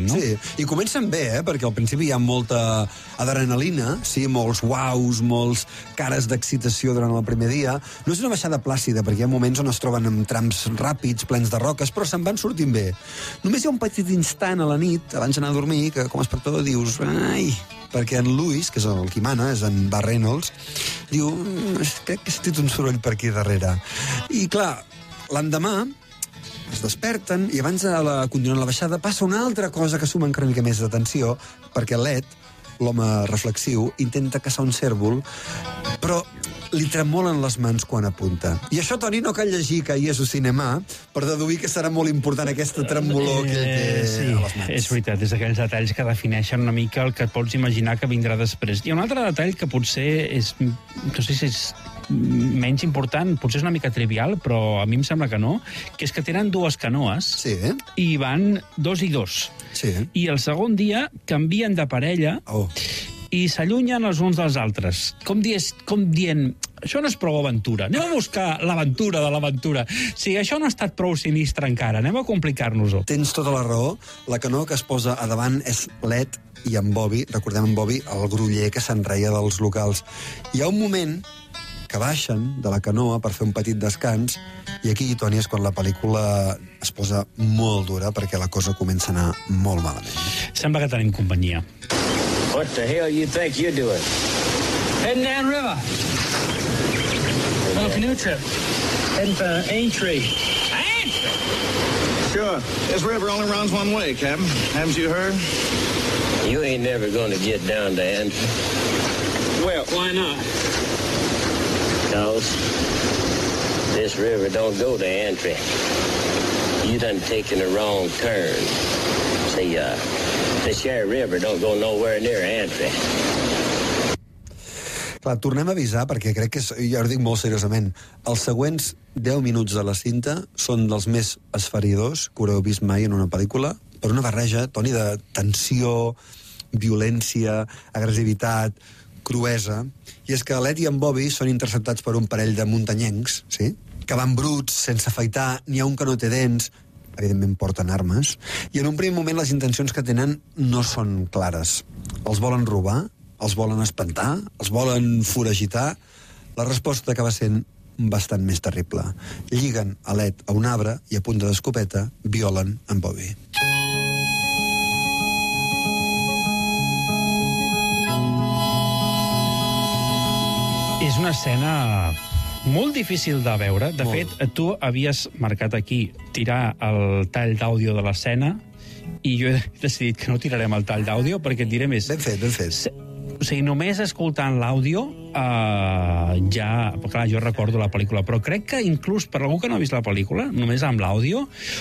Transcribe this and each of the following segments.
no? Sí, i comencen bé, perquè al principi hi ha molta adrenalina, sí, molts uaus, molts cares d'excitació durant el primer dia. No és una baixada plàcida, perquè hi ha moments on es troben en trams ràpids, plens de roques, però se'n van sortint bé. Només hi ha un petit instant a la nit, abans d'anar a dormir, que com a espectador dius... Ai, perquè en Lewis, que és el qui mana, és en Burt Reynolds, diu, crec que he sentit un soroll per aquí darrere. I clar, l'endemà es desperten i abans de continuar la baixada passa una altra cosa que suma una mica més d'atenció, perquè l'Ed, l'home reflexiu, intenta caçar un cèrvol, però li tremolen les mans quan apunta. I això, Toni, no cal llegir que hi és un cinema per deduir que serà molt important aquesta tremolor que té a les mans. És veritat, és aquells detalls que defineixen una mica el que pots imaginar que vindrà després. Hi ha un altre detall que potser és... no sé si és menys important, potser és una mica trivial, però a mi em sembla que no, que és que tenen dues canoes i van 2 i 2. Sí. I el segon dia canvien de parella i s'allunyen els uns dels altres. Com dient, això no és prou aventura. Anem a buscar l'aventura de l'aventura. Sí, això no ha estat prou sinistre encara. Anem a complicar-nos-ho. Tens tota la raó. La canoa que es posa a davant és l'Ed i en Bobby. Recordem en Bobby, el gruller que se'n reia dels locals. Hi ha un moment que baixen de la canoa per fer un petit descans i aquí, Toni, és quan la pel·lícula es posa molt dura perquè la cosa comença a anar molt malament. Sembla que tenim companyia. What the hell you think you're doing? Heading downriver. On a canoe trip. Heading for Aintree. Aintree? Sure. This river only runs one way, Captain. Haven't you heard? You ain't never gonna get down to Aintree. Well, why not? Because this river don't go to Aintree. You done taken a wrong turn. See, the Cherry River don't go nowhere near Aintree. Clar, tornem a avisar, perquè crec que, ja ho dic molt seriosament, els següents 10 minuts de la cinta són dels més esferidors que haureu vist mai en una pel·lícula, per una barreja, Toni, de tensió, violència, agressivitat, cruesa, i és que l'Ed i en Bobby són interceptats per un parell de muntanyencs, sí? Que van bruts, sense afaitar, n'hi ha un que no té dents, evidentment porten armes, i en un primer moment les intencions que tenen no són clares. Els volen robar, els volen espantar, els volen foragitar. La resposta acaba sent bastant més terrible. Lliguen a l'Ed a un arbre i a punta d'escopeta violen en Bobby. És una escena molt difícil de veure. De fet, tu havies marcat aquí tirar el tall d'àudio de l'escena i jo he decidit que no tirarem el tall d'àudio perquè et diré més. Ben fet, ben fet. O sigui, només escoltant l'àudio ja... Clar, jo recordo la pel·lícula, però crec que inclús per algú que no ha vist la pel·lícula, només amb l'àudio,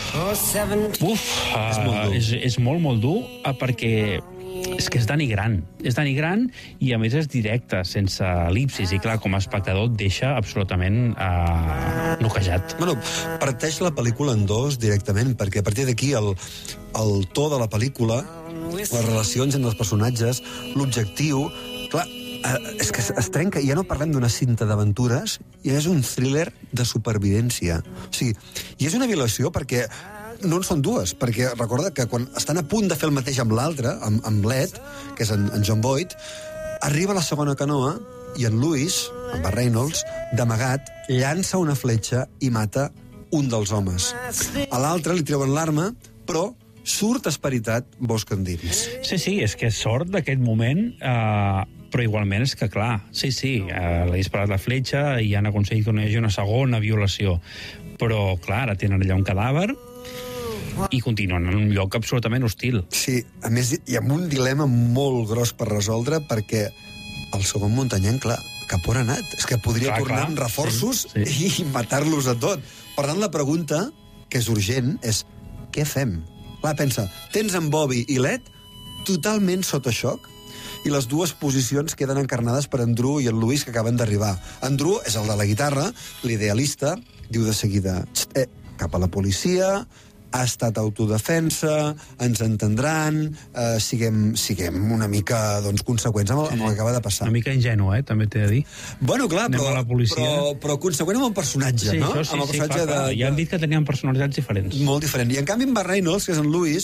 és molt dur, perquè és que és denigrant. És denigrant i, a més, és directe, sense elipsis. I, clar, com a espectador et deixa absolutament noquejat. Bueno, parteix la pel·lícula en dos directament, perquè a partir d'aquí el to de la pel·lícula, les relacions entre els personatges, l'objectiu... Clar, és que es trenca. Ja no parlem d'una cinta d'aventures, ja és un thriller de supervivència. O sigui, i és una violació perquè no en són dues, perquè recorda que quan estan a punt de fer el mateix amb l'altre, amb l'Ed, que és en John Boyd, arriba la segona canoa i en Lewis, en Burt Reynolds, d'amagat, llança una fletxa i mata un dels homes. A l'altre li treuen l'arma, però surt esperitat bosc endins. Sí, és que sort d'aquest moment, però igualment és que, clar, l'ha disparat la fletxa i han aconseguit que no hi hagi una segona violació. Però, clar, ara tenen allà un cadàver i continuen en un lloc absolutament hostil. Sí, a més, hi ha un dilema molt gros per resoldre, perquè el segon muntanyenc, clar, cap on ha anat? És que podria tornar amb reforços i matar-los a tot. Per tant, la pregunta, que és urgent, és què fem? Clar, pensa, tens en Bobby i l'Ed totalment sota xoc i les dues posicions queden encarnades per en Drew i en Lewis, que acaben d'arribar. En Drew és el de la guitarra, l'idealista, diu de seguida, cap a la policia, ha estat autodefensa, ens entendran, siguem una mica conseqüents amb el que acaba de passar. Una mica ingenu, també t'he de dir. Bueno, clar, però conseqüent amb el personatge, no? Ja han dit que tenien personalitats diferents. Molt diferent. I en canvi en Burt Reynolds, que és en Lewis,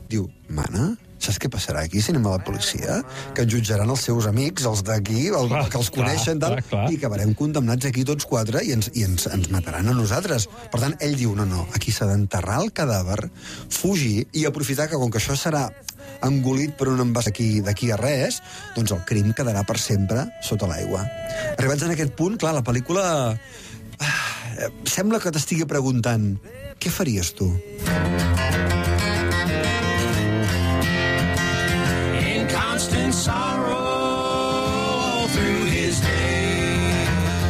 diu, mana, saps què passarà aquí si anem a la policia? Que ens jutjaran els seus amics, els d'aquí, que els coneixen, tal, i acabarem condemnats aquí tots quatre i ens mataran a nosaltres. Per tant, ell diu, no, aquí s'ha d'enterrar el cadàver, fugir i aprofitar que, com que això serà engolit per un envàs d'aquí a res, doncs el crim quedarà per sempre sota l'aigua. Arribats en aquest punt, clar, la pel·lícula sembla que t'estigui preguntant què faries tu? In constant sorrow through his day.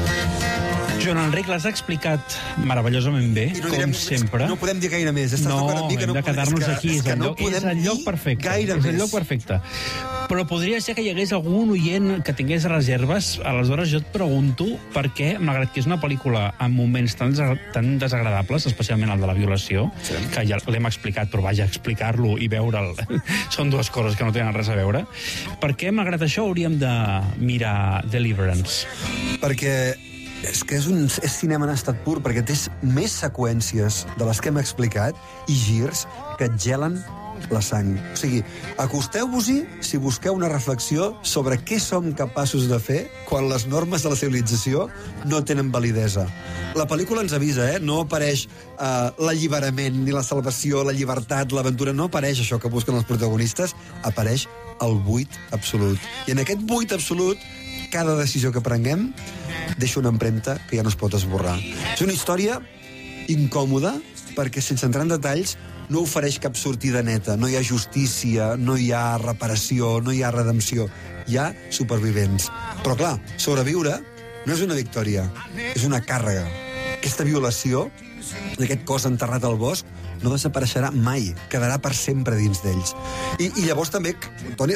Joan Enric, l'has explicat meravellosament bé, com sempre. No podem dir gaire més. No, hem de quedar-nos aquí. És el lloc perfecte. És el lloc perfecte. Però podria ser que hi hagués algun oient que tingués reserves. Aleshores, jo et pregunto per què, malgrat que és una pel·lícula amb moments tan desagradables, especialment el de la violació, que ja l'hem explicat, però vaja, explicar-lo i veure'l són dues coses que no tenen res a veure. Per què, malgrat això, hauríem de mirar Deliverance? Perquè és que és cinema en estat pur, perquè té més seqüències de les que hem explicat i girs que et gelen la sang. O sigui, acosteu-vos-hi si busqueu una reflexió sobre què som capaços de fer quan les normes de la civilització no tenen validesa. La pel·lícula ens avisa, no apareix l'alliberament, ni la salvació, la llibertat, l'aventura, no apareix això que busquen els protagonistes, apareix el buit absolut. I en aquest buit absolut, cada decisió que prenguem deixa una empremta que ja no es pot esborrar. És una història incòmoda perquè, sense entrar en detalls, no ofereix cap sortida neta. No hi ha justícia, no hi ha reparació, no hi ha redempció. Hi ha supervivents. Però, clar, sobreviure no és una victòria, és una càrrega. Aquesta violació, d'aquest cos enterrat al bosc, no desapareixerà mai, quedarà per sempre dins d'ells. I llavors també, Toni,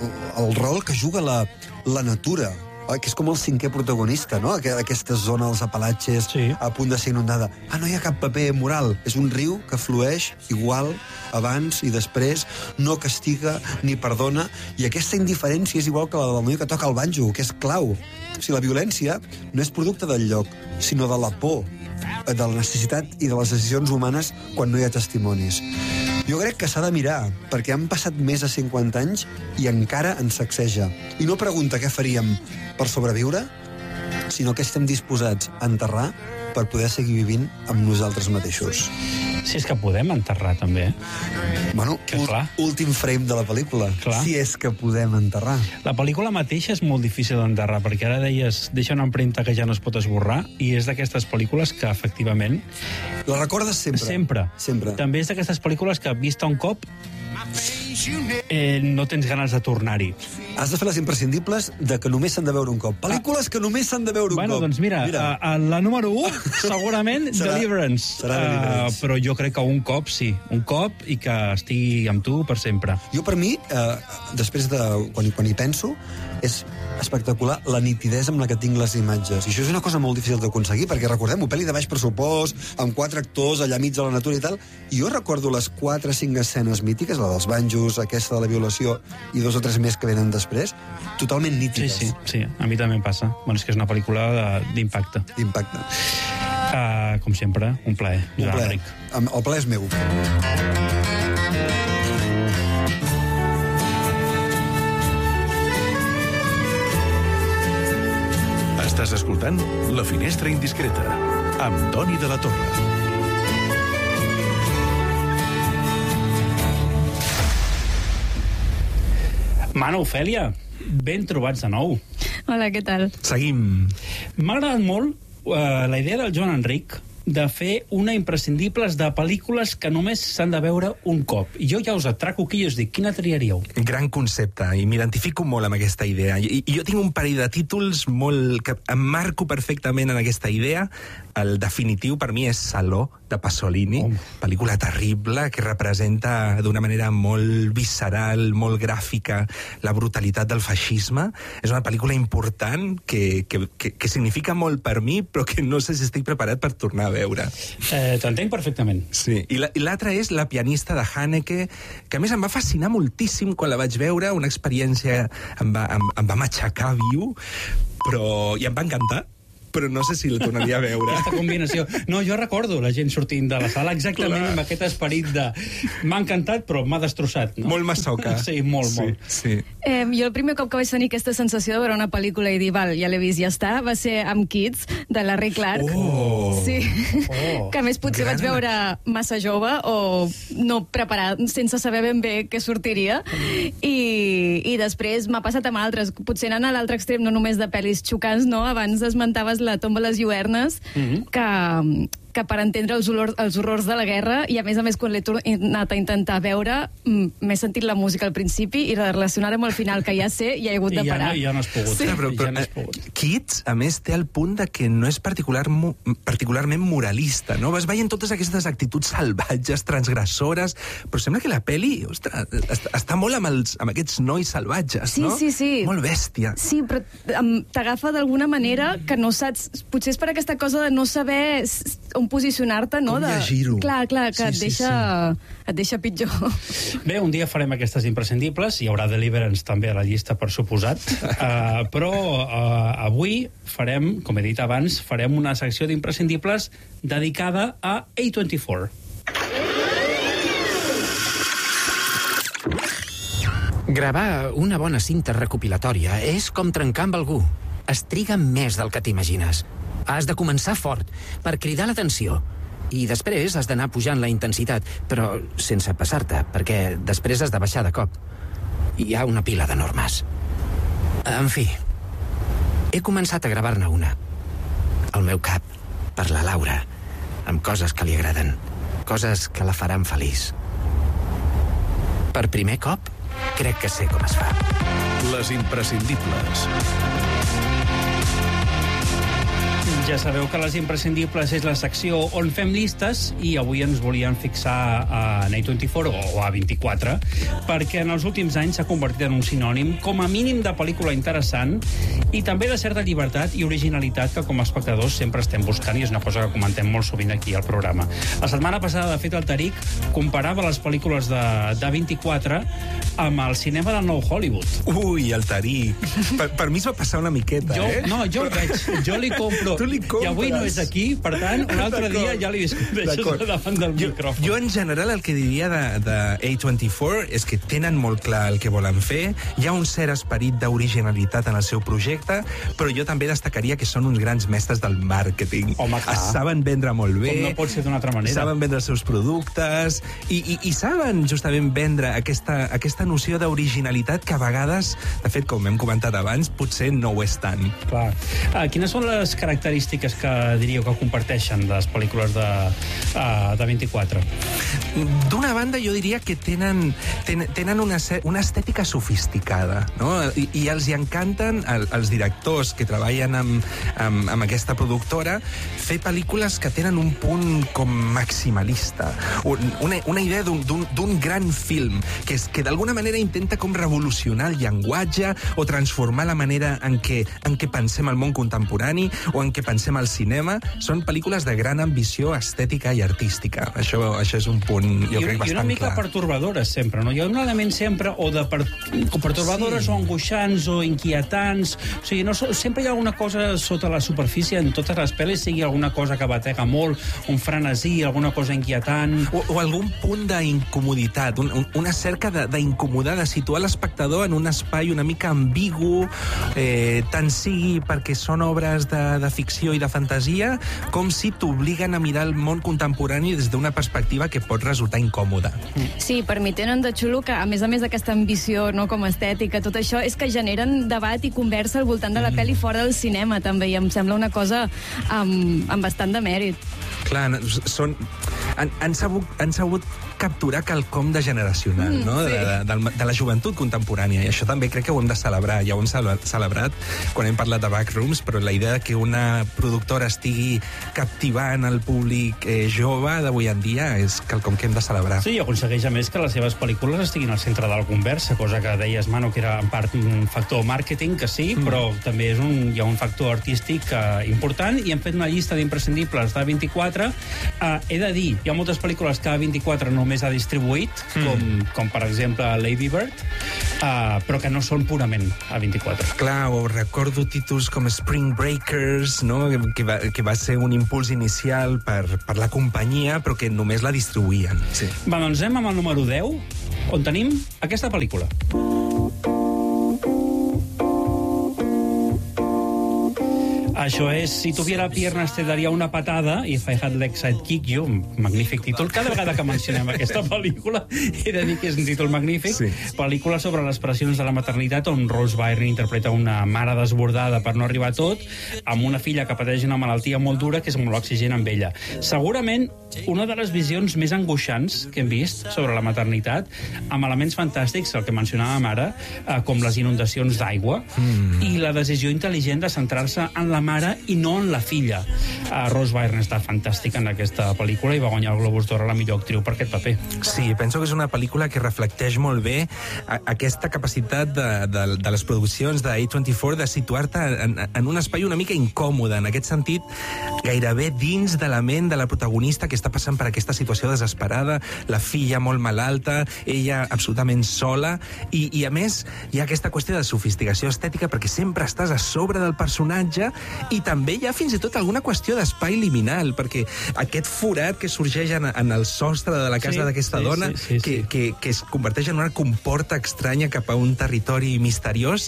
el rol que juga la natura, que és com el cinquè protagonista, no? Aquesta zona dels Apalatxes, a punt de ser inundada. No hi ha cap paper moral. És un riu que flueix igual abans i després, no castiga ni perdona, i aquesta indiferència és igual que la del noi que toca el banjo, que és clau. O sigui, la violència no és producte del lloc, sinó de la por, de la necessitat i de les decisions humanes quan no hi ha testimonis. Jo crec que s'ha de mirar, perquè han passat més de 50 anys i encara ens sacseja. I no pregunta què faríem per sobreviure, sinó que estem disposats a enterrar per poder seguir vivint amb nosaltres mateixos. Si és que podem enterrar, també. Bueno, últim frame de la pel·lícula. Si és que podem enterrar. La pel·lícula mateixa és molt difícil d'enterrar, perquè ara deies, deixa una empremta que ja no es pot esborrar, i és d'aquestes pel·lícules que, efectivament... La recordes sempre. Sempre. També és d'aquestes pel·lícules que, vista un cop, no tens ganes de tornar-hi. Has de fer les imprescindibles de que només s'han de veure un cop. Pel·lícules que només s'han de veure un cop. Bueno, doncs mira, la número 1, segurament, Deliverance. Però jo crec que un cop, sí. Un cop i que estigui amb tu per sempre. Jo, per mi, després de... Quan hi penso, és espectacular la nitidesa amb la que tinc les imatges. I això és una cosa molt difícil d'aconseguir, perquè recordem-ho, pel·li de baix pressupost, amb 4 actors allà mig de la natura i tal, i jo recordo les 4 o 5 escenes mítiques, la dels banjos, aquesta de la violació, i 2 o 3 més que venen després, totalment nítides. Sí, a mi també em passa. Bueno, és que és una pel·lícula d'impacte. Com sempre, un plaer. Un plaer. El plaer és meu. Estàs escoltant La Finestra Indiscreta, amb Toni de la Torre. Mana, Ofèlia, ben trobats de nou. Hola, què tal? Seguim. M'ha agradat molt la idea del Joan Enric de fer una imprescindibles de pel·lícules que només s'han de veure un cop. I jo ja us atraco aquí i us dic, quina triaríeu? Gran concepte, i m'identifico molt amb aquesta idea. I jo tinc un parell de títols que em marco perfectament en aquesta idea. El definitiu per mi és Saló, de Pasolini, pel·lícula terrible que representa d'una manera molt visceral, molt gràfica, la brutalitat del feixisme. És una pel·lícula important que significa molt per mi, però que no sé si estic preparat per tornar a veure. T'entenc perfectament. Sí, i l'altra és La pianista de Haneke, que a més em va fascinar moltíssim quan la vaig veure, una experiència em va matxacar viu, i em va encantar. però no sé si la tornaria a veure. Aquesta combinació. No, jo recordo la gent sortint de la sala exactament amb aquest esperit de m'ha encantat, però m'ha destrossat. No? Molt massoca. Sí, molt. Sí. Jo el primer cop que vaig tenir aquesta sensació de veure una pel·lícula i dir, val, ja l'he vist, ja està, va ser amb Kids, de Larry Clark. Sí. Que a més potser vaig veure massa jove o no preparat, sense saber ben bé què sortiria. I després m'ha passat amb altres. Potser anant a l'altre extrem, no només de pel·lis xocants, no? Abans esmentaves La tomba de les lluernes, que per entendre els horrors de la guerra, i a més, quan l'he anat a intentar veure, m'he sentit la música al principi i relacionar amb el final, que ja sé, i he hagut de parar. Ja no has pogut. Sí. Però ja no has pogut. Kids, a més, té el punt de que no és particularment moralista, no? Vas veient totes aquestes actituds salvatges, transgressores, però sembla que la peli, ostres, està molt amb aquests nois salvatges, no? Sí. Molt bèstia. Sí, però t'agafa d'alguna manera que no saps... Potser és per aquesta cosa de no saber on posicionar-te, no? Com llegir-ho. Clar, que et deixa pitjor. Bé, un dia farem aquestes imprescindibles, hi haurà Deliverance també a la llista, per suposat, però avui farem, com he dit abans, farem una secció d'imprescindibles dedicada a A24. Gravar una bona cinta recopilatòria és com trencar amb algú. Es triga més del que t'imagines. Has de començar fort, per cridar l'atenció. I després has d'anar pujant la intensitat, però sense passar-te, perquè després has de baixar de cop. Hi ha una pila de normes. En fi, he començat a gravar-ne una. Al meu cap, per la Laura, amb coses que li agraden, coses que la faran feliç. Per primer cop, crec que sé com es fa. Les imprescindibles. Ja sabeu que les imprescindibles és la secció on fem llistes, i avui ens volíem fixar a A24 o a A24, perquè en els últims anys s'ha convertit en un sinònim com a mínim de pel·lícula interessant i també de certa llibertat i originalitat que com a espectadors sempre estem buscant, i és una cosa que comentem molt sovint aquí al programa. La setmana passada, de fet, el Tariq comparava les pel·lícules de 24 amb el cinema del nou Hollywood. Ui, el Tariq. Per mi es va passar una miqueta, No, jo el veig. Jo li compro. Tu li compres. I avui no és aquí, per tant, un altre dia ja li discuteixes davant del micròfon. Jo, en general, el que diria de A24 és que tenen molt clar el que volen fer, hi ha un cert esperit d'originalitat en el seu projecte, però jo també destacaria que són uns grans mestres del màrqueting. Home, clar. Saben vendre molt bé. Com no pot ser d'una altra manera. Saben vendre els seus productes i saben justament vendre aquesta noció d'originalitat que a vegades, de fet, com hem comentat abans, potser no ho és tant. Clar. Quines són les característiques que diríeu que comparteixen les pel·lícules de 24? D'una banda, jo diria que tenen una estètica sofisticada, no? I els hi encanten, els directors que treballen amb aquesta productora, fer pel·lícules que tenen un punt com maximalista, una idea d'un gran film que d'alguna manera intenta com revolucionar el llenguatge o transformar la manera en què pensem el món contemporani o en què pensem el cinema. Són pel·lícules de gran ambició estètica i artística. Això és un punt, jo crec, bastant clar. I una mica pertorbadores, sempre, no? Hi ha un element sempre o de pertorbadores o angoixants o inquietants. O sigui, sempre hi ha alguna cosa sota la superfície en totes les pel·lis, sigui alguna cosa que batega molt, un frenesí, alguna cosa inquietant. O algun punt d'incomoditat, una cerca d'incomodar, de situar l'espectador en un espai una mica ambigu, tant sigui perquè són obres de ficció i de fantasia, com si t'obliguen a mirar el món contemporani des d'una perspectiva que pot resultar incòmoda. Sí, per mi tenen de xulo que, a més d'aquesta ambició, no, com estètica, tot això, és que generen debat i conversa al voltant de la pel·li fora del cinema, també, i em sembla una cosa amb bastant de mèrit. Clar, han sabut capturar quelcom de generacional, no? Sí. De la joventut contemporània, i això també crec que ho hem de celebrar. Ja ho hem celebrat quan hem parlat de Backrooms, però la idea que una productora estigui captivant el públic jove d'avui en dia és quelcom que hem de celebrar. Sí, i aconsegueix, a més, que les seves pel·lícules estiguin al centre de la conversa, cosa que deies, Manu, que era en part un factor màrqueting, que sí, però també hi ha un factor artístic important, i hem fet una llista d'imprescindibles de 24. He de dir, hi ha moltes pel·lícules que 24 només ha distribuït, com per exemple Lady Bird, però que no són purament A24. Clar, o recordo títols com Spring Breakers, no? que va ser un impuls inicial per la companyia, però que només la distribuïen. Sí. Va, doncs anem amb el número 10, on tenim aquesta pel·lícula. Això és Si tuviera piernas te daría una patada, If I had legs I'd kick you. Magnífic títol. Cada vegada que mencionem aquesta pel·lícula he de dir que és un títol magnífic. Sí. Pel·lícula sobre les pressions de la maternitat, on Rose Byrne interpreta una mare desbordada per no arribar a tot, amb una filla que pateix una malaltia molt dura que és molt exigent amb ella. Segurament una de les visions més angoixants que hem vist sobre la maternitat, amb elements fantàstics, el que mencionàvem ara, com les inundacions d'aigua, i la decisió intel·ligent de centrar-se en la mare i no en la filla. Rose Byrne està fantàstica en aquesta pel·lícula i va guanyar el Globus d'Or a la millor actriu per aquest paper. Sí, penso que és una pel·lícula que reflecteix molt bé aquesta capacitat de les produccions de A24 de situar-te en un espai una mica incòmode, en aquest sentit, gairebé dins de la ment de la protagonista que està passant per aquesta situació desesperada, la filla molt malalta, ella absolutament sola, i a més hi ha aquesta qüestió de sofisticació estètica perquè sempre estàs a sobre del personatge, i també hi ha fins i tot alguna qüestió d'espai liminal, perquè aquest forat que sorgeix en el sostre de la casa d'aquesta dona, que es converteix en una comporta estranya cap a un territori misteriós,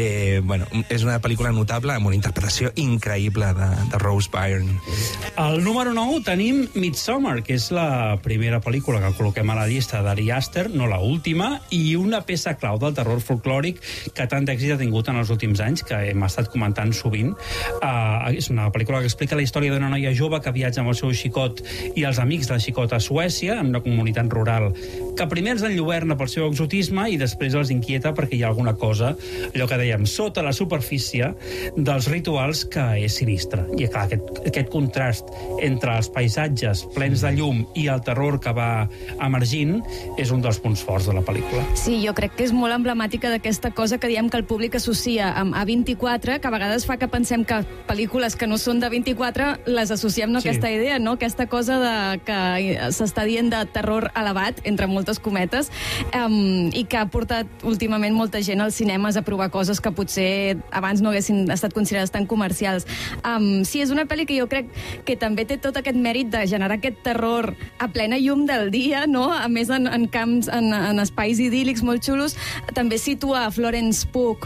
és una pel·lícula notable amb una interpretació increïble de Rose Byrne. Al número 9 tenim Midsommar, que és la primera pel·lícula que col·loquem a la llista d'Ari Aster, no la última, i una peça clau del terror folclòric que tant d'èxit ha tingut en els últims anys, que hem estat comentant sovint. És una pel·lícula que explica la història d'una noia jove que viatja amb el seu xicot i els amics del xicot a Suècia, en una comunitat rural, que primer els enlluerna pel seu exotisme i després els inquieta perquè hi ha alguna cosa, allò que dèiem, sota la superfície dels rituals, que és sinistre. I clar, aquest contrast entre els paisatges plens de llum i el terror que va emergint és un dels punts forts de la pel·lícula. Sí, jo crec que és molt emblemàtica d'aquesta cosa que diem que el públic associa amb A24, que a vegades fa que pensem que pel·lícules que no són de 24 les associem a aquesta idea, no? Aquesta cosa que s'està dient de terror elevat, entre moltes cometes, i que ha portat últimament molta gent als cinemes a provar coses que potser abans no haguessin estat considerades tan comercials. Sí, és una pel·li que jo crec que també té tot aquest mèrit de generar aquest terror a plena llum del dia, no? A més en camps, en espais idíl·lics molt xulos. També situa Florence Pugh,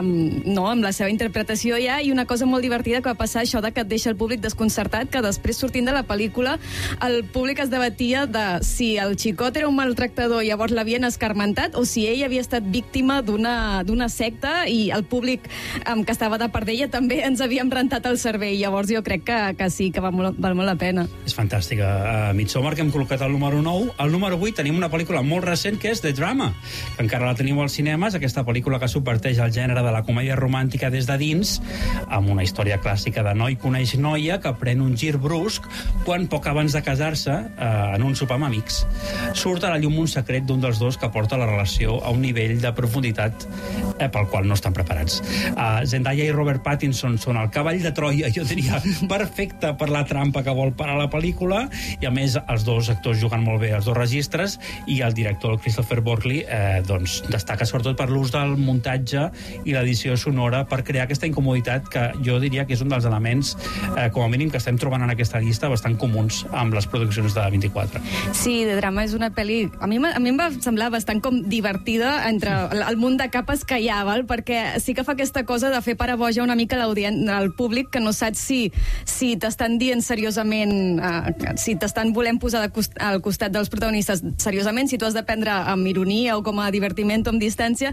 no? Amb la seva interpretació ja, i una cosa molt divertida que va passar, això de que et deixa el públic desconcertat, que després, sortint de la pel·lícula, el públic es debatia de si el xicot era un maltractador i llavors l'havien escarmentat, o si ell havia estat víctima d'una secta i el públic que estava de part d'ella també ens havíem rentat el cervell. Llavors jo crec que sí, que val molt la pena. És fantàstica. Midsommar, que hem col·locat al número 9. Al número 8 tenim una pel·lícula molt recent, que és The Drama, que encara la teniu als cinemes, aquesta pel·lícula que subverteix el gènere de la comèdia romàntica des de dins, amb una història clàssica de noi coneix noia que pren un gir brusc quan poc abans de casar-se, en un sopar amb amics, surt a la llum un secret d'un dels dos que porta la relació a un nivell de profunditat pel qual no estan preparats. Zendaya i Robert Pattinson són el cavall de Troia, jo diria, perfecte per la trampa que vol parar la pel·lícula, i a més els dos actors juguen molt bé els dos registres, i el director, el Christopher Borgley, doncs destaca sobretot per l'ús del muntatge i l'edició sonora per crear aquesta incomoditat que jo diria que és un dels elements, com a mínim, que estem trobant en aquesta llista bastant comuns amb les produccions de 24. Sí, The Drama és una pel·li... A mi em va semblar bastant com divertida entre el munt de capes que hi ha, val? Perquè sí que fa aquesta cosa de fer paraboja una mica al públic, que no saps si t'estan dient seriosament, si t'estan volent posar al costat dels protagonistes seriosament, si tu has de prendre amb ironia o com a divertiment o amb distància.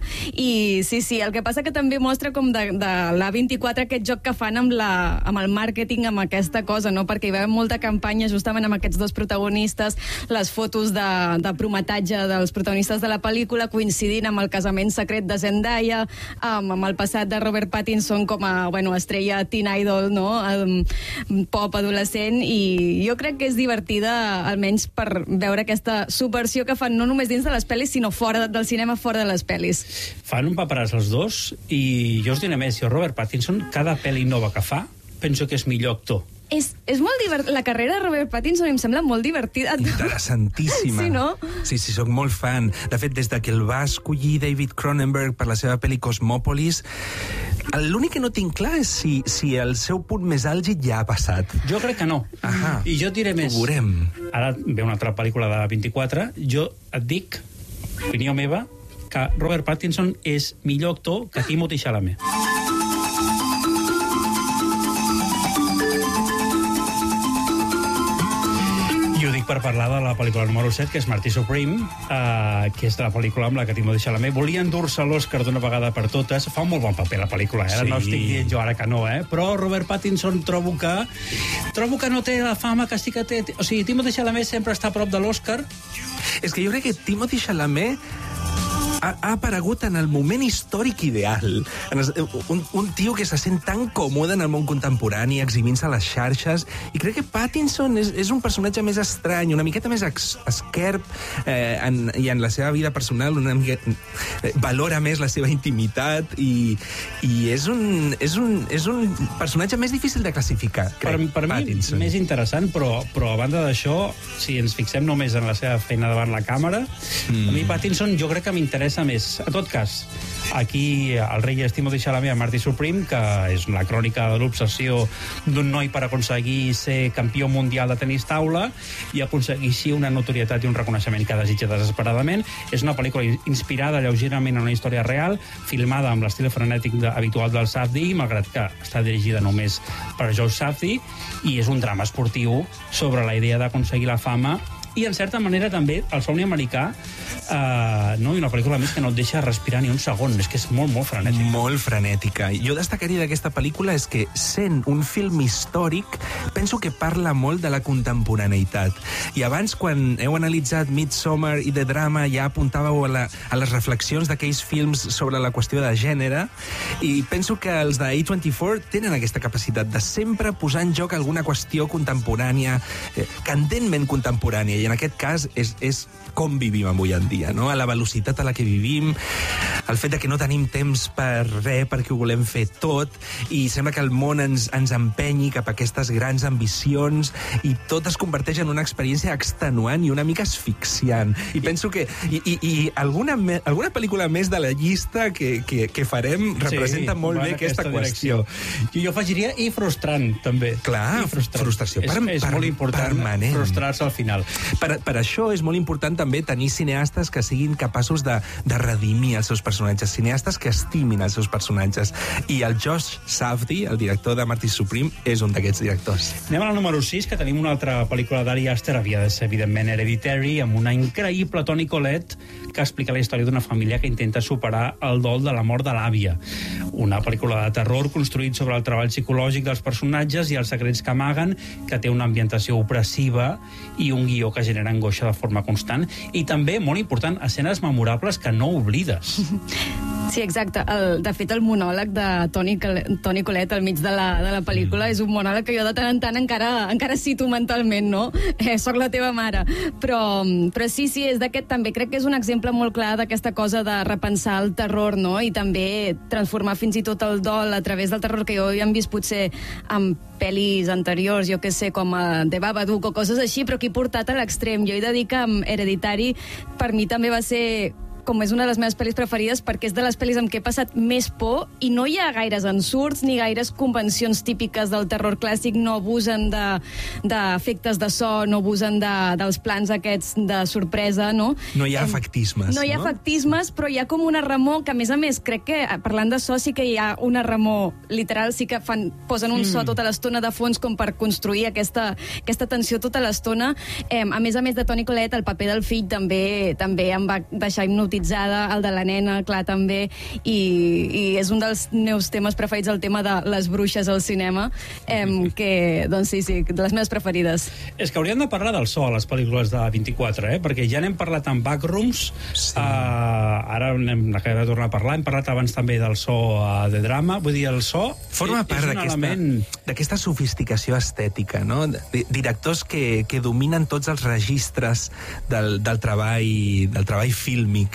I sí, el que passa que també mostra com de l'A24 aquest joc que fan amb el màrqueting, amb aquesta cosa, no? Perquè hi va haver molta campanya justament amb aquests dos protagonistes, les fotos de prometatge dels protagonistes de la pel·lícula coincidint amb el casament secret de Zendaya, amb el passat de Robert Pattinson com a estrella teen idol, no? Pop adolescent, i jo crec que és divertida, almenys per veure aquesta subversió que fan no només dins de les pel·lis, sinó fora del cinema, fora de les pel·lis. Fan un paperàs els dos, i jo us diré més, Robert Pattinson, cada pel·li nova que fa, penso que és millor actor És molt divertit. La carrera de Robert Pattinson em sembla molt divertida. Interessantíssima. Sí, no? Sí, soc molt fan. De fet, des de que el va escollir David Cronenberg per la seva pel·li Cosmòpolis, l'únic que no tinc clar és si el seu punt més àlgid ja ha passat. Jo crec que no. Ahà. I jo et diré més. Ho veurem. Ara ve una altra pel·lícula de 24. Jo et dic, opinió meva, que Robert Pattinson és millor actor que Timothée Chalamet. I ho dic per parlar de la pel·lícula número 7, que és Marty Supreme, que és la pel·lícula amb la que Timothée Chalamet volia endur-se l'Oscar d'una vegada per totes. Fa un molt bon paper la pel·lícula, Sí. No estic dient jo ara que no, però Robert Pattinson trobo que no té la fama que sí que té. O sigui, Timothée Chalamet sempre està a prop de l'Oscar. És que jo crec que Timothée Chalamet ha aparegut en el moment històric ideal. Un tio que se sent tan còmode en el món contemporani, exhibint-se a les xarxes, i crec que Pattinson és un personatge més estrany, una miqueta més esquerp, i en la seva vida personal una miqueta, valora més la seva intimitat, i és un personatge més difícil de classificar, crec, per mi, Pattinson. més interessant, però a banda d'això, si ens fixem només en la seva feina davant la càmera, a mi Pattinson jo crec que m'interessa més. En tot cas, aquí el rei és Timothée Chalamet a Marty Supreme, que és la crònica de l'obsessió d'un noi per aconseguir ser campió mundial de tenis taula i aconseguir així una notorietat i un reconeixement que desitja desesperadament. És una pel·lícula inspirada lleugerament en una història real, filmada amb l'estil frenètic habitual del Safdie, malgrat que està dirigida només per Joe Safdie, i és un drama esportiu sobre la idea d'aconseguir la fama i, en certa manera, també el somni americà, no? I una pel·lícula més que no et deixa respirar ni un segon. És que és molt, molt frenètica. Molt frenètica. Jo destacaria d'aquesta pel·lícula és que, sent un film històric, penso que parla molt de la contemporaneïtat. I abans, quan heu analitzat Midsommar i The Drama, ja apuntàveu a les reflexions d'aquells films sobre la qüestió de gènere, i penso que els de A24 tenen aquesta capacitat de sempre posar en joc alguna qüestió contemporània, candentment contemporània, i en aquest cas és com vivim avui en dia, no? A la velocitat a la que vivim, el fet de que no tenim temps per res, perquè ho volem fer tot, i sembla que el món ens empenyi cap a aquestes grans ambicions, i tot es converteix en una experiència extenuant i una mica asfixiant. I penso que alguna pel·lícula més de la llista que farem representa molt bé aquesta qüestió. Jo afegiria i frustrant, també. Clar, frustració és molt important permanent. Frustrar-se al final. Per això és molt important també tenir cineastes que siguin capaços de redimir els seus personatges, cineastes que estimin els seus personatges. I el Josh Safdie, el director de Marty Supreme, és un d'aquests directors. Anem al número 6, que tenim una altra pel·lícula d'Ari Aster, havia de ser, evidentment, Hereditary, amb una increïble Toni Collette, que explica la història d'una família que intenta superar el dol de la mort de l'àvia. Una pel·lícula de terror construït sobre el treball psicològic dels personatges i els secrets que amaguen, que té una ambientació opressiva i un guió que genera angoixa de forma constant, i també, molt important, escenes memorables que no oblides. Sí, exacte. De fet, el monòleg de Toni Collette al mig de la pel·lícula és un monòleg que jo de tant en tant encara cito mentalment, no? Soc la teva mare. Però sí, és d'aquest també. Crec que és un exemple molt clar d'aquesta cosa de repensar el terror, no? I també transformar fins i tot el dol a través del terror, que jo havíem vist potser amb pel·lis anteriors, jo què sé, com The Babadook o coses així, però aquí portat a l'extrem. Jo he de dir que amb Hereditary per mi també va ser com és una de les meves pel·lis preferides, perquè és de les pel·lis amb què he passat més por, i no hi ha gaires ensurts ni gaires convencions típiques del terror clàssic, no abusen d'efectes de so, no abusen dels plans aquests de sorpresa, no? No hi ha efectismes, no? No hi ha efectismes, però hi ha com una remor que, a més, crec que, parlant de so, sí que hi ha una remor literal, sí que posen un so tota l'estona de fons com per construir aquesta tensió tota l'estona. A més de Toni Collette, el paper del fill també em va deixar hipnotitzada, el de la nena, clar, també, i és un dels meus temes preferits, el tema de les bruixes al cinema, que, doncs sí, de les meves preferides. És que hauríem de parlar del so a les pel·lícules de 24, perquè ja n'hem parlat en Backrooms, sí. Ara n'hem de tornar a parlar, hem parlat abans també del so de drama, vull dir, el so forma part d'aquesta sofisticació estètica, no? Directors que dominen tots els registres del treball fílmic,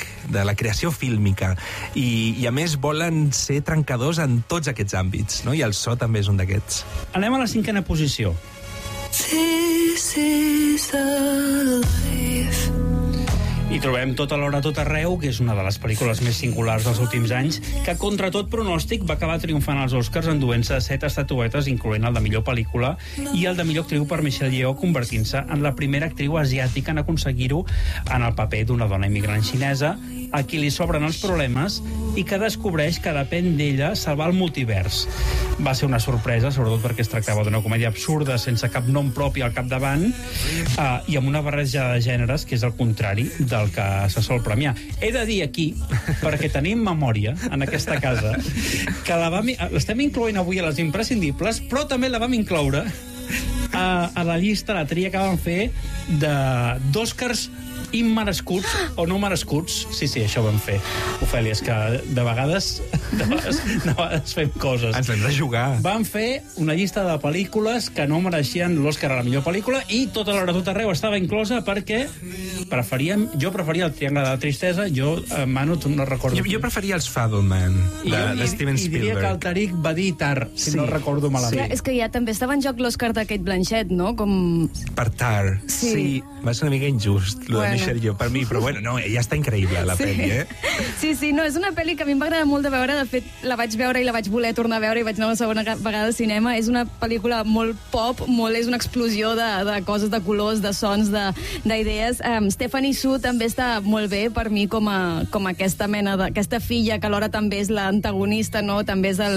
de la creació fílmica, i a més volen ser trencadors en tots aquests àmbits, no? I el so també és un d'aquests. Anem a la 5ª posició. This is the life. I trobem Tot alhora, tot arreu, que és una de les pel·lícules més singulars dels últims anys, que contra tot pronòstic va acabar triomfant als Oscars enduent-se 7 estatuetes, incloent el de millor pel·lícula i el de millor actriu per Michelle Yeoh, convertint-se en la primera actriu asiàtica en aconseguir-ho en el paper d'una dona immigrant xinesa, a qui li sobren els problemes i que descobreix que depèn d'ella salvar el multivers. Va ser una sorpresa, sobretot perquè es tractava d'una comèdia absurda, sense cap nom propi al capdavant, i amb una barreja de gèneres que és el contrari del que se sol premiar. He de dir aquí, perquè tenim memòria en aquesta casa, que l'estem incloent avui a les imprescindibles, però també la vam incloure a la llista, la tria que vam fer d'Oscars immerescuts o no merescuts. Sí, això ho vam fer. Ofèlia, és que de vegades fem coses. Ens l'hem de jugar. Vam fer una llista de pel·lícules que no mereixien l'Òscar a la millor pel·lícula i Tot alhora, tot arreu estava inclosa perquè jo preferia el Triangle de la Tristesa. Manu, tu no recordo. Jo preferia els Fableman, de Steven Spielberg. I diria que el Tariq va dir Tar, si no recordo malament. És que ja també estava en joc l'Òscar de Kate Blanchett, no? Per Tar. Sí, va ser una mica injust, lo de Michelle Yeoh, per mi, però bueno, no, ja està increïble, la pel·li, Sí, no, és una pel·li que a mi em va agradar molt de veure. De fet, la vaig veure i la vaig voler tornar a veure i vaig anar una segona vegada al cinema. És una pel·lícula molt pop, és una explosió de coses, de colors, de sons, d'idees. Stephanie Su també està molt bé per mi com aquesta mena d'aquesta filla que alhora també és l'antagonista, no? També és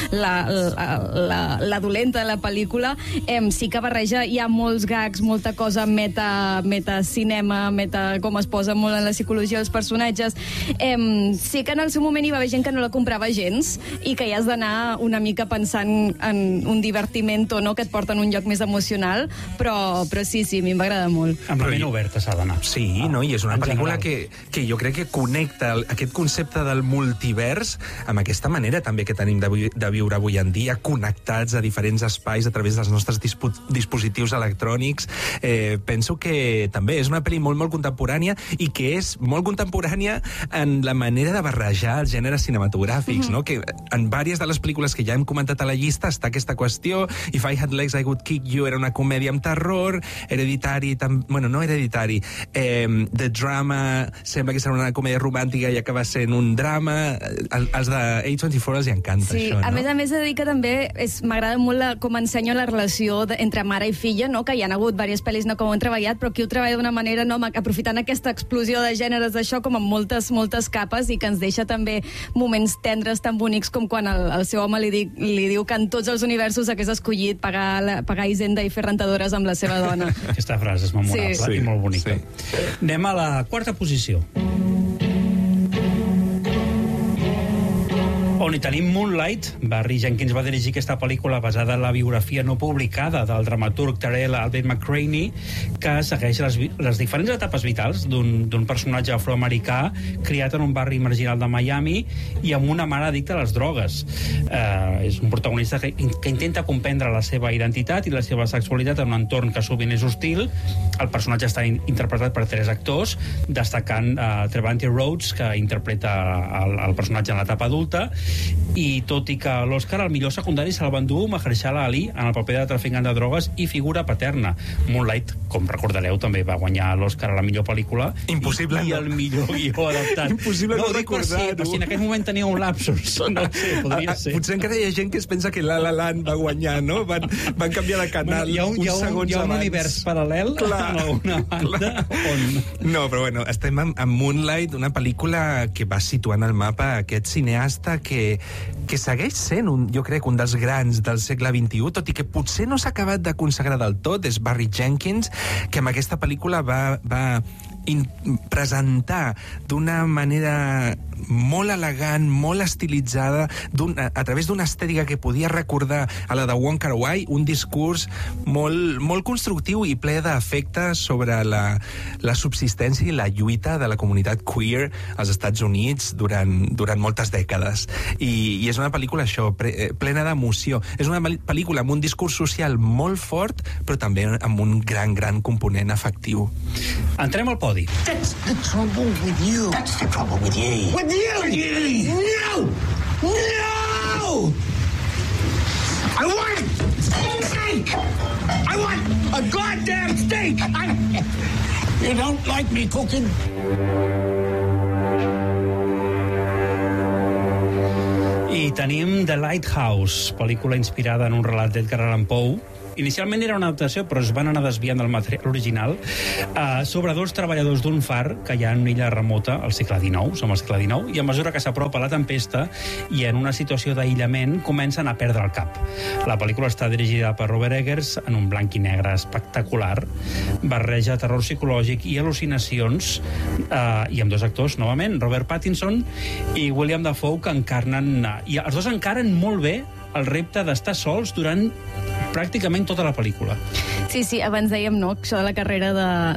la dolenta de la pel·lícula. Sí que barreja, hi ha molts gags, molta cosa meta-cinema, com es posa molt en la psicologia dels personatges. Sí que en el seu moment hi va haver gent que no la comprava gens i que ja has d'anar una mica pensant en un divertimento, no?, que et porta en un lloc més emocional, però sí, a mi em va agradar molt. Amb la ment oberta s'ha d'anar. Sí, no? I és una pel·lícula que jo crec que connecta aquest concepte del multivers amb aquesta manera també que tenim de viure avui en dia, connectats a diferents espais a través dels nostres dispositius electrònics. Penso que també és una pel·li molt contemporània i que és molt contemporània en la manera de barrejar els gèneres cinematogràfics, no? Que en diverses de les pel·lícules que ja hem comentat a la llista està aquesta qüestió. If I Had Legs, I Would Kick You era una comèdia amb terror, Hereditary, bueno, no Hereditary, The Drama sembla que serà una comèdia romàntica i acaba sent un drama. Els de A24 els hi encanta, això, no? A més he de dir que també m'agrada molt com ensenya la relació entre mare i filla, no? Que hi ha hagut diverses pel·lis com ho han treballat, però aquí ho treballa d'una manera, no? Aprofitant aquesta explosió de gèneres d'això com amb moltes capes i que ens deixa també moments tendres tan bonics com quan el seu home li diu que en tots els universos hagués escollit pagar Hisenda i fer rentadores amb la seva dona. Aquesta frase és memorable i molt bonica. Anem a la 4ª posició, on hi tenim Moonlight. Barry Jenkins va dirigir aquesta pel·lícula basada en la biografia no publicada del dramaturg Terrell Albert McCraney, que segueix les diferents etapes vitals d'un personatge afroamericà criat en un barri marginal de Miami i amb una mare addicta a les drogues. És un protagonista que intenta comprendre la seva identitat i la seva sexualitat en un entorn que sovint és hostil. El personatge està interpretat per 3 actors, destacant Trevante Rhodes, que interpreta el personatge en l'etapa adulta, i tot i que l'Oscar al millor secundari se'l va endur Mahershala Ali en el paper de traficant de drogues i figura paterna. Moonlight, com recordareu, també va guanyar l'Oscar a la millor pel·lícula i el millor guió adaptat. Impossible no recordar-ho. Per si en aquell moment tenia un lapsus. No sé, podria ser. Potser encara hi ha gent que es pensa que La La Land va guanyar, no? Van canviar de canal uns segons abans. Hi ha un univers paral·lel en alguna banda on... No, però bueno, estem amb Moonlight, una pel·lícula que va situar en el mapa aquest cineasta que segueix sent, jo crec, un dels grans del segle XXI, tot i que potser no s'ha acabat de consagrar del tot. És Barry Jenkins, que amb aquesta pel·lícula va presentar d'una manera molt elegant, molt estilitzada, a través d'una estètica que podia recordar a la de Wong Kar-wai, un discurs molt constructiu i ple d'efecte sobre la subsistència i la lluita de la comunitat queer als Estats Units durant moltes dècades. I és una pel·lícula, això, plena d'emoció. És una pel·lícula amb un discurs social molt fort, però també amb un gran component afectiu. Entrem al podi. That's the trouble with you. That's the trouble with you. With you! No! No! I want steak! I want a goddamn steak! You don't like me cooking? I tenim The Lighthouse, pel·lícula inspirada en un relat d'Edgar Allan Poe. Inicialment era una adaptació, però es van anar desviant del material original, sobre dos treballadors d'un far que hi ha en una illa remota al segle XIX, som al segle XIX, i a mesura que s'apropa la tempesta i en una situació d'aïllament comencen a perdre el cap. La pel·lícula està dirigida per Robert Eggers en un blanc i negre espectacular, barreja terror psicològic i al·lucinacions, i amb dos actors, novament, Robert Pattinson i William Dafoe, que encarnen... I els dos encaren molt bé el repte d'estar sols durant pràcticament tota la pel·lícula. Sí, abans dèiem, no?, això de la carrera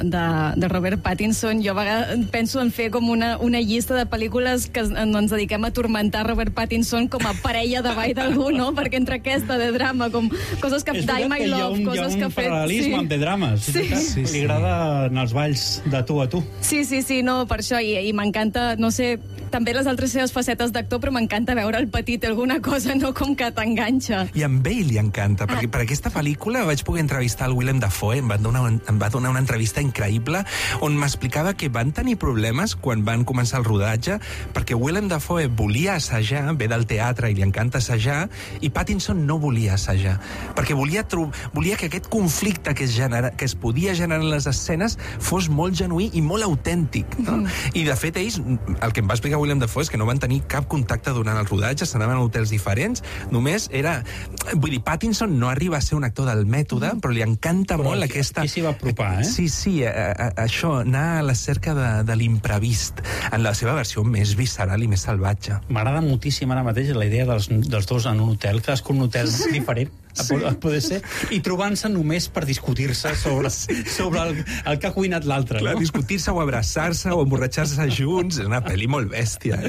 de Robert Pattinson. Jo a vegades penso en fer com una llista de pel·lícules que ens dediquem a tormentar Robert Pattinson com a parella de ball d'algú, no?, perquè entre aquesta de drama, com coses que... Die My Love, coses que ha fet... Hi ha un paral·lelisme amb de drames. Sí. Li agrada anar als balls de tu a tu. Sí, no, per això, i m'encanta, no sé, també les altres seves facetes d'actor, però m'encanta veure el petit alguna cosa, no?, com que t'enganxa. I amb ell li encanta, perquè per aquesta pel·lícula vaig poder entrevistar el Willem Dafoe, em va donar una entrevista increïble on m'explicava que van tenir problemes quan van començar el rodatge, perquè Willem Dafoe volia assajar, ve del teatre i li encanta assajar, i Pattinson no volia assajar, perquè volia que aquest conflicte que es podia generar en les escenes fos molt genuí i molt autèntic, no? I de fet ells, el que em va explicar Willem Dafoe és que no van tenir cap contacte durant el rodatge, s'anaven a hotels diferents, només era... Vull dir, Pattinson no arriba a ser un actor del mètode, però li encanta molt aquesta... Aquí s'hi va apropar, eh? Sí, això, anar a la cerca de l'imprevist, en la seva versió més visceral i més salvatge. M'agrada moltíssim ara mateix la idea dels dos en un hotel, cadascun un hotel diferent, a poder ser, i trobant-se només per discutir-se sobre el que ha cuinat l'altre. Clar, no? discutir-se o abraçar-se o emborratxar-se junts, és una pel·li molt bèstia.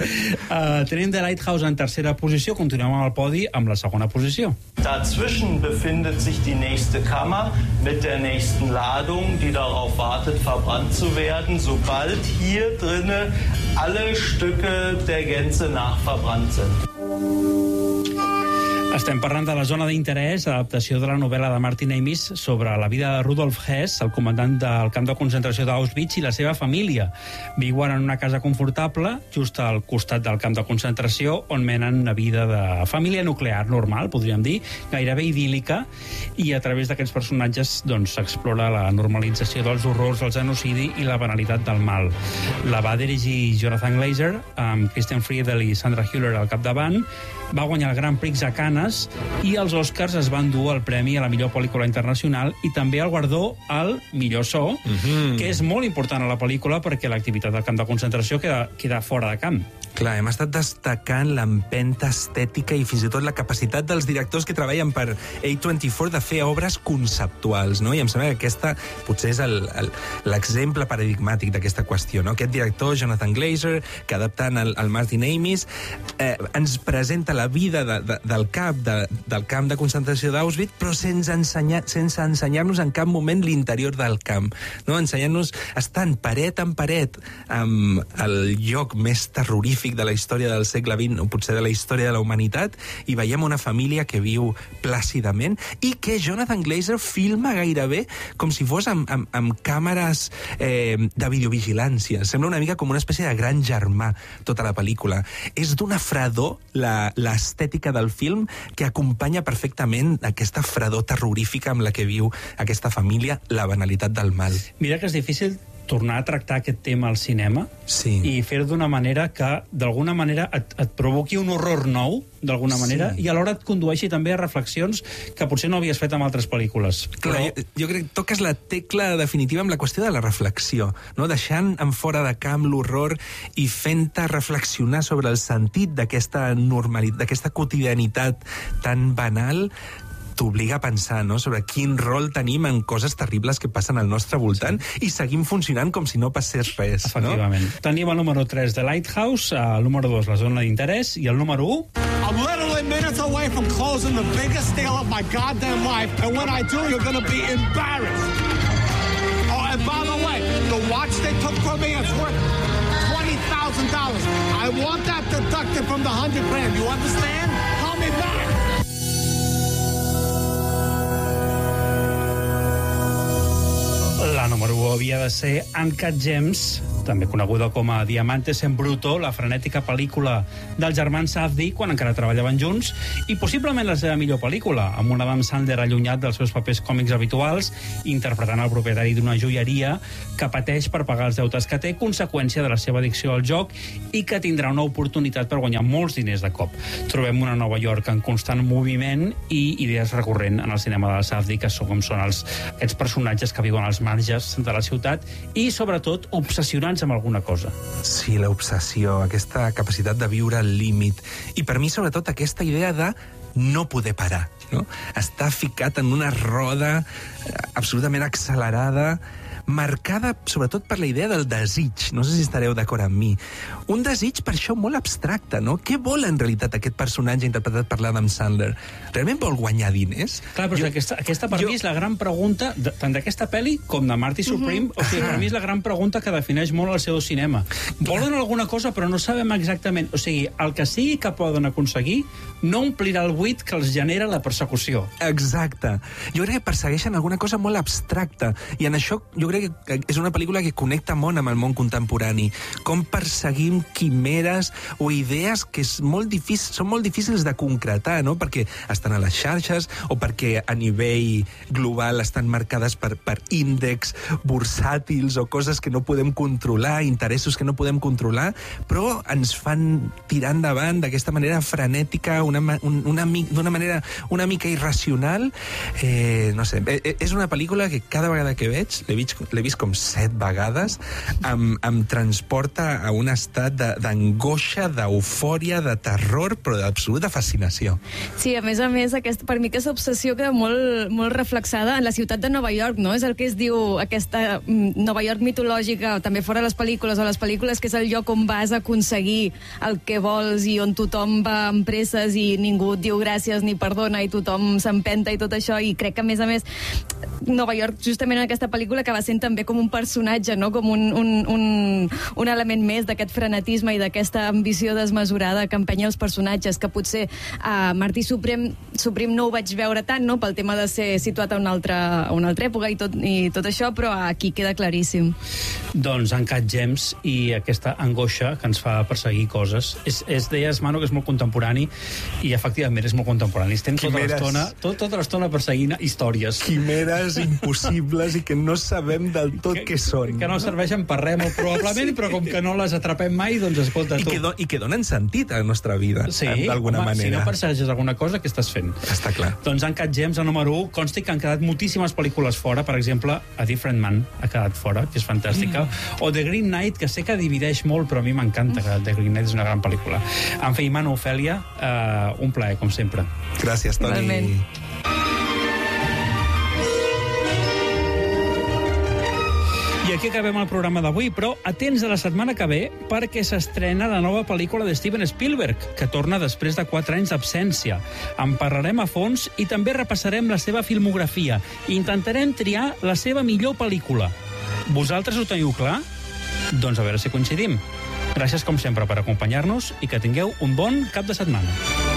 Tenim The Lighthouse en tercera posició, continuem amb el podi amb la segona posició. Dazwischen befindet sich die nächste Kammer mit der nächsten Ladung, die darauf wartet, verbrannt zu werden, sobald hier drinnen alle Stücke der Gänze nachverbrannt sind. Estem parlant de La zona d'interès, adaptació de la novel·la de Martin Amis sobre la vida de Rudolf Hess, el comandant del camp de concentració d'Auschwitz, i la seva família. Viuen en una casa confortable, just al costat del camp de concentració, on menen una vida de família nuclear normal, podríem dir, gairebé idíl·lica, i a través d'aquests personatges s'explora la normalització dels horrors del genocidi i la banalitat del mal. La va dirigir Jonathan Glazer, amb Kristen Friedel i Sandra Hüller al capdavant, va guanyar el Grand Prix a Cannes i els Oscars es van dur el premi a la millor pel·lícula internacional i també el guardó al millor so, que és molt important a la pel·lícula perquè l'activitat del camp de concentració queda fora de camp. Clar, hem estat destacant l'empenta estètica i fins i tot la capacitat dels directors que treballen per A24 de fer obres conceptuals, no? I em sembla que aquesta potser és l'exemple paradigmàtic d'aquesta qüestió, no? Aquest director, Jonathan Glazer, que adaptant el Martin Amis, ens presenta la vida del camp de concentració d'Auschwitz, però sense ensenyar-nos en cap moment l'interior del camp, no? Ensenyant-nos, estant paret en paret amb el lloc més terrorífic de la història del segle XX, o potser de la història de la humanitat, i veiem una família que viu plàcidament i que Jonathan Glazer filma gairebé com si fos amb càmeres de videovigilància. Sembla una mica com una espècie de gran germà, tota la pel·lícula. És d'una fredor l'estètica del film que acompanya perfectament aquesta fredor terrorífica amb la que viu aquesta família, la banalitat del mal. Mira que és difícil tornar a tractar aquest tema al cinema i fer-ho d'una manera que, d'alguna manera, et provoqui un horror nou, d'alguna manera, i alhora et condueixi també a reflexions que potser no havies fet amb altres pel·lícules. Clar, jo crec que toques la tecla definitiva amb la qüestió de la reflexió, no? Deixant en fora de camp l'horror i fent-te reflexionar sobre el sentit d'aquesta normalitat, d'aquesta quotidianitat tan banal, t'obliga a pensar, no?, sobre quin rol tenim en coses terribles que passen al nostre voltant i seguim funcionant com si no passés res. Efectivament. No? Tenim el número 3 de Lighthouse, el número 2 la zona d'interès i el número 1... I'm literally minutes away from closing the biggest deal of my goddamn life, and when I do, you're gonna be embarrassed. Oh, and by the way, the watch they took from me is worth $20,000. I want that deducted from the $100,000. You understand? Call me back. La número 1 havia de ser Uncut Gems, també coneguda com a Diamantes en Bruto, la frenètica pel·lícula dels germans Safdie quan encara treballaven junts, i possiblement la seva millor pel·lícula, amb un Adam Sandler allunyat dels seus papers còmics habituals, interpretant el propietari d'una joieria que pateix per pagar els deutes que té, conseqüència de la seva addicció al joc, i que tindrà una oportunitat per guanyar molts diners de cop. Trobem una Nova York en constant moviment i idees recurrent en el cinema de Safdie, que són com són aquests personatges que viuen als marges de la ciutat i, sobretot, obsessionats amb alguna cosa. Sí, l'obsessió, aquesta capacitat de viure al límit. I per mi, sobretot, aquesta idea de no poder parar, no? Estar ficat en una roda absolutament accelerada, marcada sobretot per la idea del desig. No sé si estareu d'acord amb mi. Un desig per això molt abstracte, no? Què vol en realitat aquest personatge interpretat per l'Adam Sandler? Realment vol guanyar diners? Clar, però aquesta per mi és la gran pregunta, tant d'aquesta pel·li com de Marty Supreme. O sigui, per mi és la gran pregunta que defineix molt el seu cinema. Volen alguna cosa, però no sabem exactament. O sigui, el que sigui que poden aconseguir no omplirà el buit que els genera la persecució. Exacte. Jo crec que persegueixen alguna cosa molt abstracta, i en això jo crec que és una pel·lícula que connecta molt amb el món contemporani. Com perseguim quimeres o idees que són molt difícils de concretar, no? Perquè estan a les xarxes o perquè a nivell global estan marcades per índexs bursàtils o coses que no podem controlar, interessos que no podem controlar, però ens fan tirar endavant d'aquesta manera frenètica, d'una manera una mica irracional. No sé, és una pel·lícula que cada vegada que veig, l'he vist com 7 vegades, em transporta a un estat d'angoixa, d'eufòria, de terror, però d'absoluta fascinació. Sí, a més, per mi aquesta obsessió queda molt reflexada en la ciutat de Nova York, no? És el que es diu aquesta Nova York mitològica, també fora les pel·lícules o les pel·lícules, que és el lloc on vas a aconseguir el que vols i on tothom va amb presses i ningú et diu gràcies ni perdona i tothom s'empenta i tot això, i crec que, a més, Nova York, justament en aquesta pel·lícula, que va sent també com un personatge, no? Com un element més d'aquest frenetisme i d'aquesta ambició desmesurada que empenya els personatges, que potser a Marty Supreme no ho vaig veure tant, no? Pel tema de ser situat a una altra època i tot això, però aquí queda claríssim. Doncs Uncut Gems i aquesta angoixa que ens fa perseguir coses. Deies, Manu, que és molt contemporani, i efectivament és molt contemporani. Estem tota l'estona perseguint històries. Quimeres impossibles i que no sabem del tot què són. Que no serveixen per res, molt probablement, però com que no les atrapem mai, doncs escolta tu. I que donen sentit a la nostra vida, d'alguna manera. Si no persegueixes alguna cosa, què estàs fent? Està clar. Doncs Uncut Gems, el número 1, consti que han quedat moltíssimes pel·lícules fora, per exemple, A Different Man ha quedat fora, que és fantàstica, o The Green Knight, que sé que divideix molt, però a mi m'encanta, que The Green Knight és una gran pel·lícula. En fi, Manu, Ofèlia, un plaer, com sempre. Gràcies, Toni. Igualment. I aquí acabem el programa d'avui, però atents a la setmana que ve perquè s'estrena la nova pel·lícula de Steven Spielberg, que torna després de 4 anys d'absència. En parlarem a fons i també repassarem la seva filmografia i intentarem triar la seva millor pel·lícula. Vosaltres ho teniu clar? Doncs a veure si coincidim. Gràcies, com sempre, per acompanyar-nos i que tingueu un bon cap de setmana.